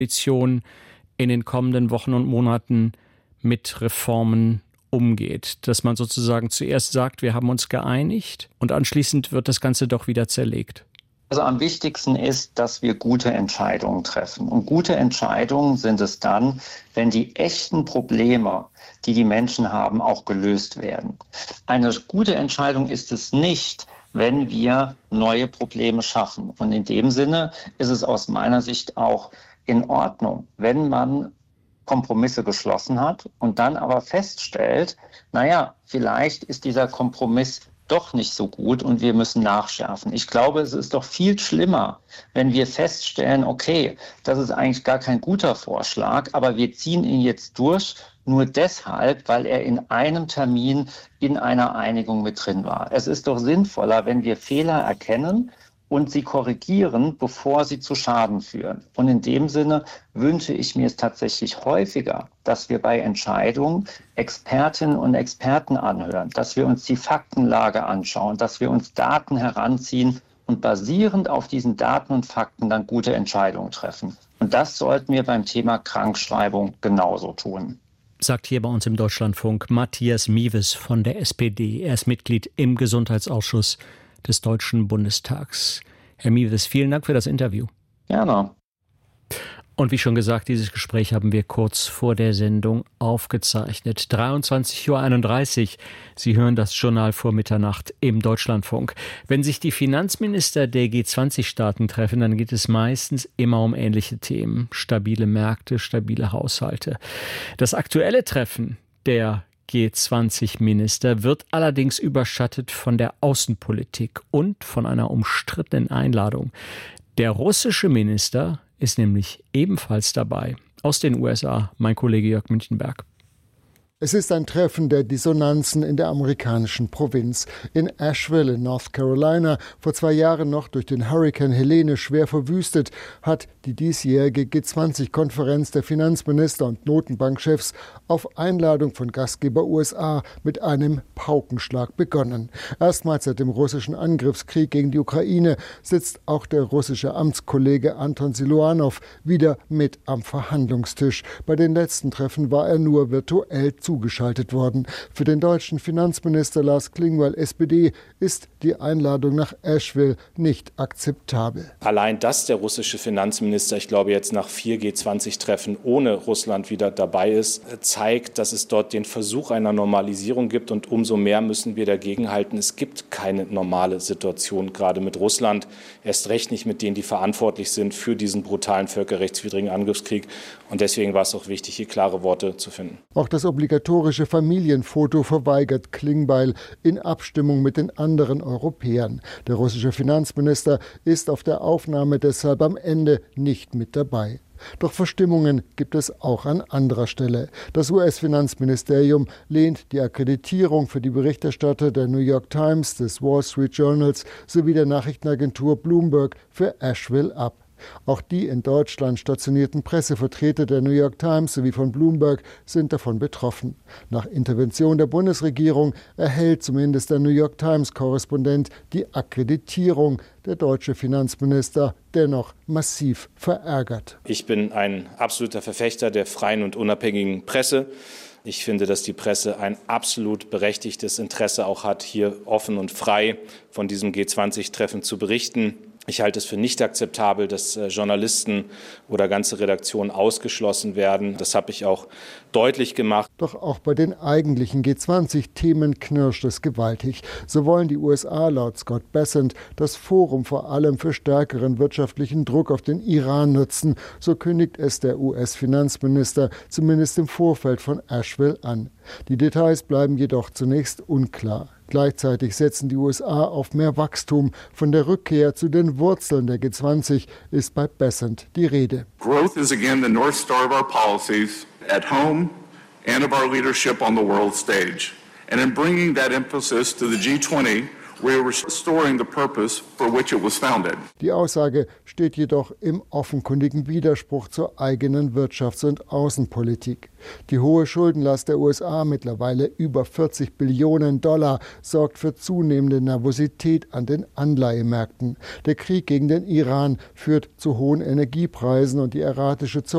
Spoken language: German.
Koalition in den kommenden Wochen und Monaten mit Reformen umgeht. Dass man sozusagen zuerst sagt, wir haben uns geeinigt und anschließend wird das Ganze doch wieder zerlegt. Also am wichtigsten ist, dass wir gute Entscheidungen treffen. Und gute Entscheidungen sind es dann, wenn die echten Probleme, die die Menschen haben, auch gelöst werden. Eine gute Entscheidung ist es nicht, wenn wir neue Probleme schaffen. Und in dem Sinne ist es aus meiner Sicht auch in Ordnung, wenn man Kompromisse geschlossen hat und dann aber feststellt, vielleicht ist dieser Kompromiss doch nicht so gut und wir müssen nachschärfen. Ich glaube, es ist doch viel schlimmer, wenn wir feststellen, okay, das ist eigentlich gar kein guter Vorschlag, aber wir ziehen ihn jetzt durch, nur deshalb, weil er in einem Termin in einer Einigung mit drin war. Es ist doch sinnvoller, wenn wir Fehler erkennen und sie korrigieren, bevor sie zu Schaden führen. Und in dem Sinne wünsche ich mir es tatsächlich häufiger, dass wir bei Entscheidungen Expertinnen und Experten anhören, dass wir uns die Faktenlage anschauen, dass wir uns Daten heranziehen und basierend auf diesen Daten und Fakten dann gute Entscheidungen treffen. Und das sollten wir beim Thema Krankschreibung genauso tun. Sagt hier bei uns im Deutschlandfunk Matthias Mieves von der SPD. Er ist Mitglied im Gesundheitsausschuss des Deutschen Bundestags. Herr Mieves, vielen Dank für das Interview. Gerne. Und wie schon gesagt, dieses Gespräch haben wir kurz vor der Sendung aufgezeichnet. 23:31 Uhr. Sie hören das Journal vor Mitternacht im Deutschlandfunk. Wenn sich die Finanzminister der G20-Staaten treffen, dann geht es meistens immer um ähnliche Themen. Stabile Märkte, stabile Haushalte. Das aktuelle Treffen der G20-Minister wird allerdings überschattet von der Außenpolitik und von einer umstrittenen Einladung. Der russische Minister ist nämlich ebenfalls dabei. Aus den USA, mein Kollege Jörg Münchenberg. Es ist ein Treffen der Dissonanzen in der amerikanischen Provinz. In Asheville in North Carolina, vor 2 Jahren noch durch den Hurrikan Helene schwer verwüstet, hat die diesjährige G20-Konferenz der Finanzminister und Notenbankchefs auf Einladung von Gastgeber USA mit einem Paukenschlag begonnen. Erstmals seit dem russischen Angriffskrieg gegen die Ukraine sitzt auch der russische Amtskollege Anton Siluanow wieder mit am Verhandlungstisch. Bei den letzten Treffen war er nur virtuell zugeschaltet worden. Für den deutschen Finanzminister Lars Klingbeil, SPD, ist die Einladung nach Asheville nicht akzeptabel. Allein, dass der russische Finanzminister, ich glaube jetzt nach 4 G20-Treffen ohne Russland wieder dabei ist, zeigt, dass es dort den Versuch einer Normalisierung gibt. Und umso mehr müssen wir dagegenhalten. Es gibt keine normale Situation, gerade mit Russland. Erst recht nicht mit denen, die verantwortlich sind für diesen brutalen völkerrechtswidrigen Angriffskrieg. Und deswegen war es auch wichtig, hier klare Worte zu finden. Auch das obligatorische Familienfoto verweigert Klingbeil in Abstimmung mit den anderen Europäern. Der russische Finanzminister ist auf der Aufnahme deshalb am Ende nicht mit dabei. Doch Verstimmungen gibt es auch an anderer Stelle. Das US-Finanzministerium lehnt die Akkreditierung für die Berichterstatter der New York Times, des Wall Street Journals sowie der Nachrichtenagentur Bloomberg für Asheville ab. Auch die in Deutschland stationierten Pressevertreter der New York Times sowie von Bloomberg sind davon betroffen. Nach Intervention der Bundesregierung erhält zumindest der New York Times-Korrespondent die Akkreditierung. Der deutsche Finanzminister dennoch massiv verärgert. Ich bin ein absoluter Verfechter der freien und unabhängigen Presse. Ich finde, dass die Presse ein absolut berechtigtes Interesse auch hat, hier offen und frei von diesem G20-Treffen zu berichten. Ich halte es für nicht akzeptabel, dass Journalisten oder ganze Redaktionen ausgeschlossen werden. Das habe ich auch deutlich gemacht. Doch auch bei den eigentlichen G20-Themen knirscht es gewaltig. So wollen die USA laut Scott Bessent das Forum vor allem für stärkeren wirtschaftlichen Druck auf den Iran nutzen. So kündigt es der US-Finanzminister zumindest im Vorfeld von Asheville an. Die Details bleiben jedoch zunächst unklar. Gleichzeitig setzen die USA auf mehr Wachstum. Von der Rückkehr zu den Wurzeln der G20 ist bei Bessent die Rede. Growth is again the North Star of our policies at home and of our leadership on the world stage. And in bringing that emphasis to the G20, we are restoring the purpose for which it was founded. Die Aussage steht jedoch im offenkundigen Widerspruch zur eigenen Wirtschafts- und Außenpolitik. Die hohe Schuldenlast der USA, mittlerweile über 40 Billionen $, sorgt für zunehmende Nervosität an den Anleihemärkten. Der Krieg gegen den Iran führt zu hohen Energiepreisen und die erratische